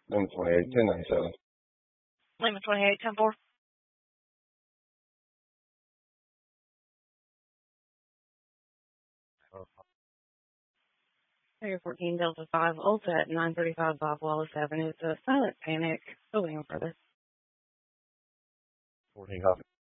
Lima 28, 1097. Lima 28, 10-4. Area 14, Delta 5, Ulta at 935 Bob Wallace Avenue. It's a silent panic. Going further. 14 copy.